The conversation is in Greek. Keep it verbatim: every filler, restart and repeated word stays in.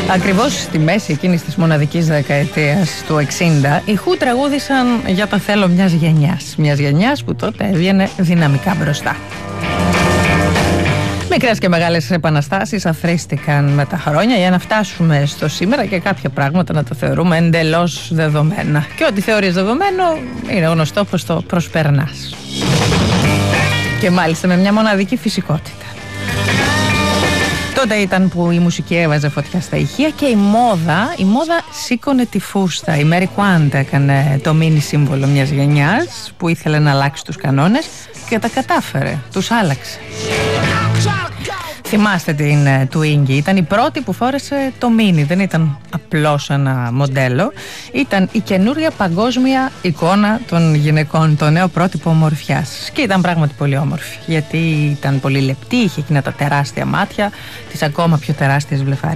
Ακριβώς στη μέση εκείνης της μοναδικής δεκαετίας του εξήντα, οι Who τραγούδησαν για το θέλω μιας γενιάς. Μιας γενιάς που τότε έβγαινε δυναμικά μπροστά. Μικρές και μεγάλες επαναστάσεις αθροίστηκαν με τα χρόνια για να φτάσουμε στο σήμερα και κάποια πράγματα να το θεωρούμε εντελώς δεδομένα. Και ό,τι θεωρείς δεδομένο είναι γνωστό πως το προσπερνάς. Και μάλιστα με μια μοναδική φυσικότητα. Τότε ήταν που η μουσική έβαζε φωτιά στα ηχεία και η μόδα, η μόδα σήκωνε τη φούστα. Η Mary Quant έκανε το μίνι σύμβολο μιας γενιάς που ήθελε να αλλάξει τους κανόνες και τα κατάφερε, τους άλλαξε. Θυμάστε την Twinkie, ήταν η πρώτη που φόρεσε το μίνι, δεν ήταν απλώς ένα μοντέλο, ήταν η καινούρια παγκόσμια εικόνα των γυναικών, το νέο πρότυπο ομορφιάς. Και ήταν πράγματι πολύ όμορφη, γιατί ήταν πολύ λεπτή, είχε εκείνα τα τεράστια μάτια, τις ακόμα πιο τεράστιες βλεφαρίες.